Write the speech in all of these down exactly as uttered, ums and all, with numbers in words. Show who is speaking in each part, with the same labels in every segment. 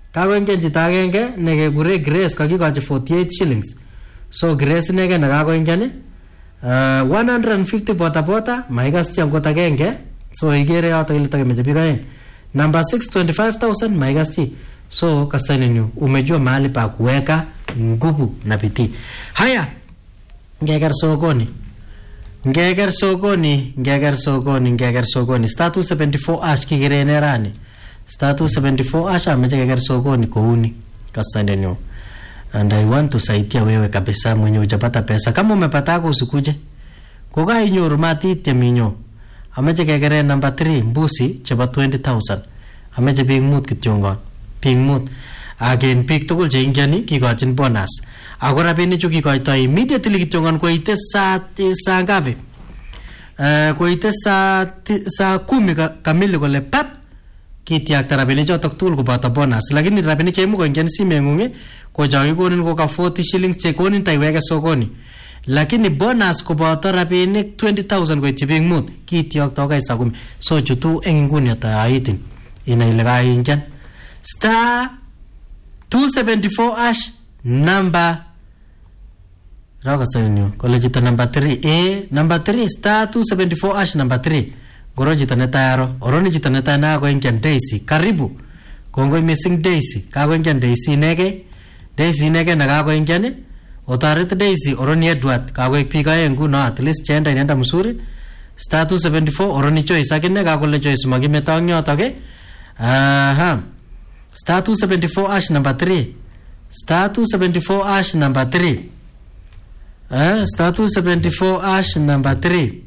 Speaker 1: kakoingian chito agenge nekekure Grace kakikochi forty-eight shillings. So Grace nege nekakoingian uh, one hundred fifty pota pota maikas chi amgot agenge. So igere yoto ile takemeche biik aeng. Number six twenty-five thousand maikas chi. So kasani nyu umejua mahali pa kuweka nguvu na bidii. Haya, ngeger sokoni. Ngeger sokoni, ngeger sokoni, ngeger sokoni. Status seventy-four ash kigirene rani. Status seventy-four ash ameche keger sokoni kouni. Kasande nyo. And I want to saidia wewe kabisa mwenye ujapata pesa. Kama umepata ako usikuje. Kuka inyo rumati teminyo. Ameche kegere number three mbusi cheba twenty thousand. Ameche big mood kityongon. Big mood. Again big tugul che ingiani kikochin bonus. Ako rabinik chu kikoitoi immediately kityongon koite saa saa ngapi? Eh koite saa saa kumi kamili kole pap kitiakta rabinik chotok tugul koboto bonus. Lakini rabinik che imuko ingiani simeng'ung ko chakikonin ko ka forty shillings che konin taiweke sokoni. Lakini bonus koboto rabinik twenty thousand koityi biik mut kitiakta kai saa kumi. So chutu eng nguni ata aitin inai ile kaingian. Star two seventy-four ash number Raga sanyo college ta number three A number three star two seventy-four ash number three goro jita netaro oroni jita netana ko ingian Daisy karibu kongo missing Daisy ka ko ingian Daisy nege Daisy nege naga ko ingian otaret Daisy oroni Edward ka ko pika yengu no at least chenda inenda msuri star two seventy-four oroni choice akine ka ko le choice magimetang yoto ke aha star two seventy-four ash number three star two seventy-four ash number three uh, star two seventy-four ash number three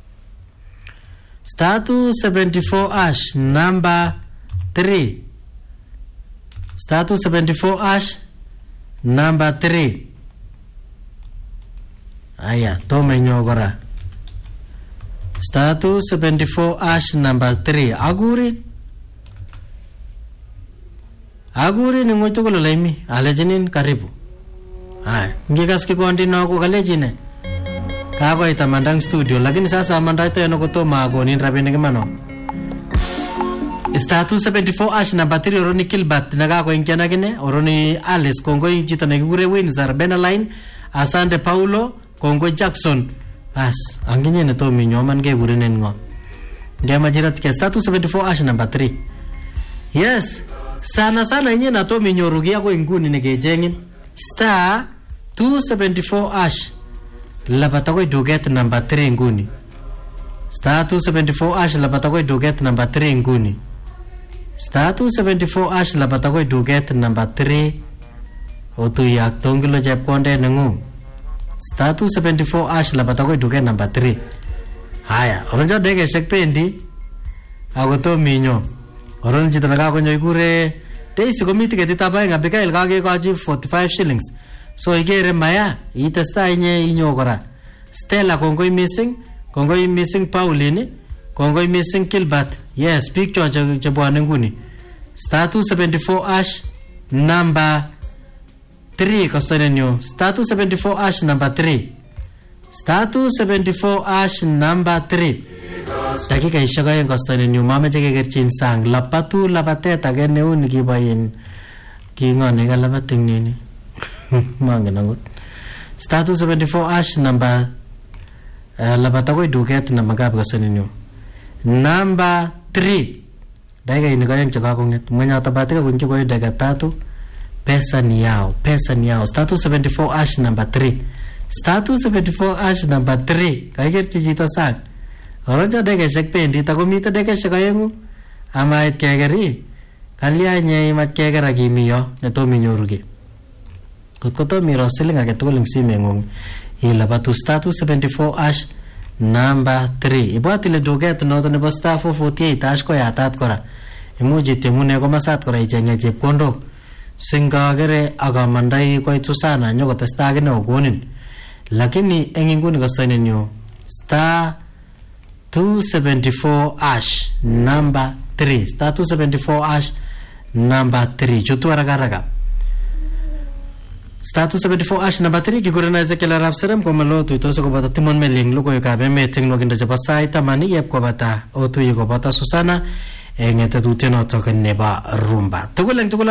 Speaker 1: star two seventy-four ash number three star two seventy-four ash number three aya tome nyogora star two seventy-four ash number three aguri Aguri ni ngoito kolo laimi alejinin karibu. Hai, ngikas kikondi na ako kalejine. Kako ita mandang studio lakini sasa manda ito yana kuto maagonin rabinik mano. Star two seventy-four ash number three oroni Kilbat nagako inkiana gine oroni Alice kongo jita nagigure Windsor Benaline Asante Paulo kongo Jackson. As anginye na to minyoman ge gurinen ngo. Ngema jirat ke star two seventy-four ash number three. Yes. Sana sana nye na to minyorugia ko inguni negejengin star two seventy-four ash lapata ko duget number three inguni star two seventy-four ash lapata ko duget number three inguni star two seventy-four ash lapata ko duget number three otu yak tongilo jep konde nengu star two seventy-four ash lapata ko duget number three haya oronjo dege sekpendi agoto minyo Oron jita naga ko nyoy kure Daisy komiti ketita ba nga Abigail kage ko forty-five shillings. So igere maya itesta inye inyogora. Stella kongoi missing, kongoi missing Pauline, kongoi missing Kilbat. Yes, picture che bwana nguni. Star two seventy-four ash number three kosonenyo. Star two seventy-four ash number three. Star two seventy-four ash number three. Dakika ishaga yung kostone nyo mama jake gerchin sang lapatu lapate tagane un gibayin kingon ega lapating nini mga nangut star two seventy-four ash number uh, lapata ko duket na magab kostone nyo number three daga ini kayang chaka konget manya tabate ka kunchi ko daga tatu pesa niyao pesa niyao star two seventy-four ash number three star two seventy-four ash number three kaya gerchi jita sang Oronjo deke sekpendi tako mita deke sekayengu ama it kegeri kalia nye mat kegera gimiyo neto minyoruge koto miro selinga ketuling simengung ila batu status seventy-four ash number three ibati le doget no to nebo staff forty-eight ash ko yatat kora imuji temune ko masat kora ijenge chepkondo singa gere aga mandai ko itusana nyoko testa gene ogonin lakini enginguni ko sonenyo star two seventy-four ash number three star two seventy-four ash number three chutu araga raga star two seventy-four ash number three kigurena Ezekiel Rapserem ko malo tu to so ko bata timon meling lu ko ka be meeting no kinda jaba sai tamani yep ko bata o tu ko bata Susana engete tu teno to kan neba rumba tuguleng tuguleng